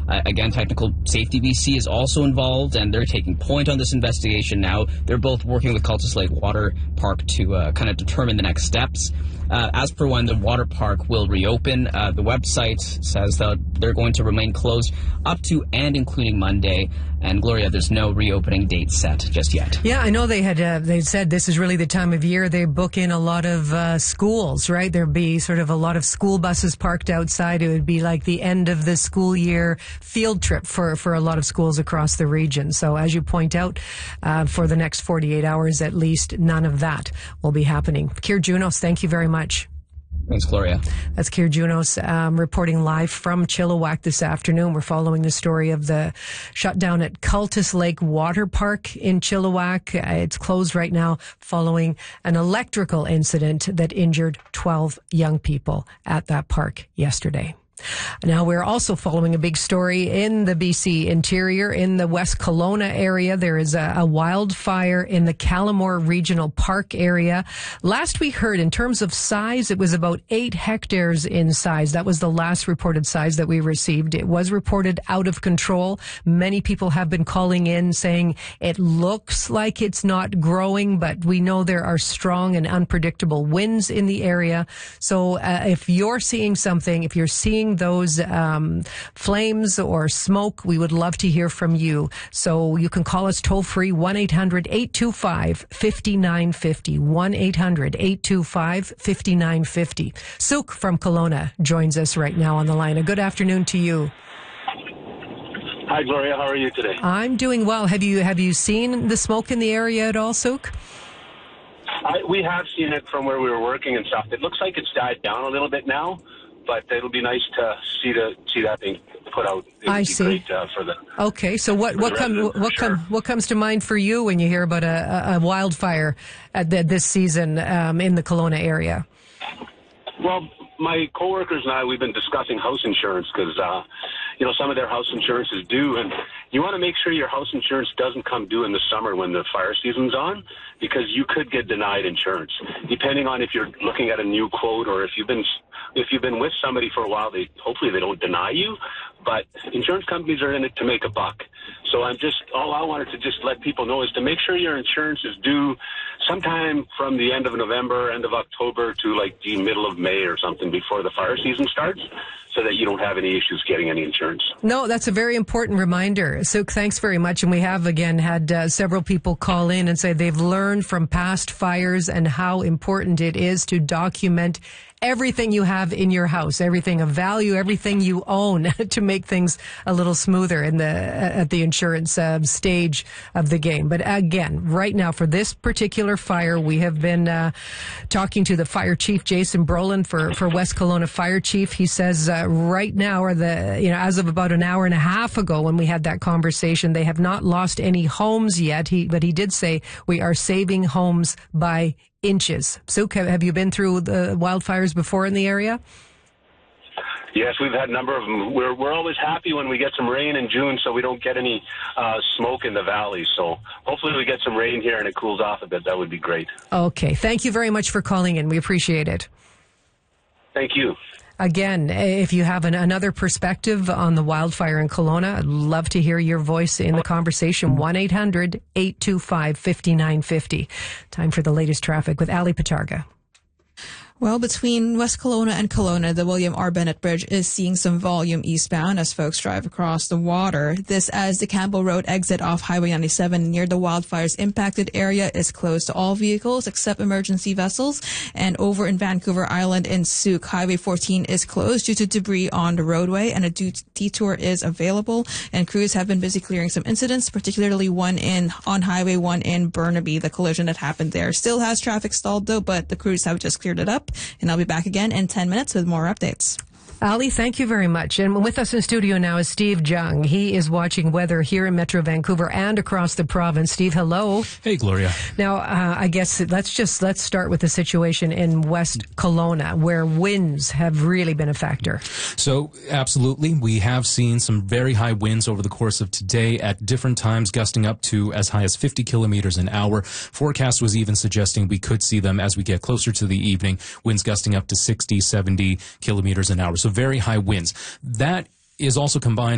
Again, Technical Safety BC is also involved, and they're taking point on this investigation now. They're both working with Cultus Lake Water Park to kind of determine the next steps. As per when the water park will reopen, the website says that they're going to remain closed up to and including Monday. And Gloria, there's no reopening date set just yet. Yeah, I know they had they said this is really the time of year they book in a lot of schools, right? There'd be sort of a lot of school buses parked outside. It would be like the end of the school year field trip for a lot of schools across the region. So as you point out, for the next 48 hours at least, none of that will be happening. Keir Junos, thank you very much. Thanks, Gloria. That's Keir Junos reporting live from Chilliwack this afternoon. We're following the story of the shutdown at Cultus Lake Water Park in Chilliwack. It's closed right now following an electrical incident that injured 12 young people at that park yesterday. Now we're also following a big story in the BC interior, in the West Kelowna area. There is a wildfire in the Callamore Regional Park area. Last we heard, in terms of size, it was about 8 hectares in size. That was the last reported size that we received. It was reported out of control. Many people have been calling in saying it looks like it's not growing, but we know there are strong and unpredictable winds in the area. So if you're seeing something, if you're seeing those flames or smoke, we would love to hear from you. So you can call us toll free, 1-800-825-5950, 1-800-825-5950. Suk from Kelowna joins us right now on the line. A good afternoon to you. Hi, Gloria. How are you today? I'm doing well. Have you seen the smoke in the area at all, Suk? We have seen it from where we were working and stuff. It looks like it's died down a little bit now, but it'll be nice to see that being put out. I see. Great, for the okay. So what comes to mind for you when you hear about a wildfire at this season in the Kelowna area? Well, my coworkers and I, we've been discussing house insurance because some of their house insurance is due, and you want to make sure your house insurance doesn't come due in the summer when the fire season's on, because you could get denied insurance depending on if you're looking at a new quote or if you've been with somebody for a while. Hopefully they don't deny you, but insurance companies are in it to make a buck. So all I wanted to just let people know is to make sure your insurance is due sometime from the end of November, end of October to like the middle of May or something before the fire season starts, so that you don't have any issues getting any insurance. No, that's a very important reminder. So thanks very much. And we have, again, had several people call in and say they've learned from past fires and how important it is to document everything you have in your house, everything of value, everything you own, to make things a little smoother at the insurance stage of the game. But again, right now for this particular fire, we have been talking to the fire chief, Jason Brolin, for West Kelowna Fire Chief. He says right now, as of about an hour and a half ago when we had that conversation, they have not lost any homes yet. But he did say we are saving homes by inches. Suk, have you been through the wildfires before in the area? Yes, we've had a number of them. We're always happy when we get some rain in June, so we don't get any smoke in the valley. So hopefully we get some rain here and it cools off a bit. That would be great. Okay. Thank you very much for calling in. We appreciate it. Thank you. Again, if you have another perspective on the wildfire in Kelowna, I'd love to hear your voice in the conversation. 1-800-825-5950. Time for the latest traffic with Ali Patarga. Well, between West Kelowna and Kelowna, the William R. Bennett Bridge is seeing some volume eastbound as folks drive across the water. This as the Campbell Road exit off Highway 97 near the wildfires impacted area is closed to all vehicles except emergency vessels. And over in Vancouver Island in Sooke, Highway 14 is closed due to debris on the roadway, and a detour is available. And crews have been busy clearing some incidents, particularly one on Highway 1 in Burnaby. The collision that happened there still has traffic stalled though, but the crews have just cleared it up. And I'll be back again in 10 minutes with more updates. Ali, thank you very much. And with us in studio now is Steve Jung. He is watching weather here in Metro Vancouver and across the province. Steve, hello. Hey, Gloria. Now, I guess let's start with the situation in West Kelowna, where winds have really been a factor. So, absolutely. We have seen some very high winds over the course of today at different times, gusting up to as high as 50 kilometers an hour. Forecast was even suggesting we could see them as we get closer to the evening, winds gusting up to 60, 70 kilometers an hour. So very high winds. That is also combined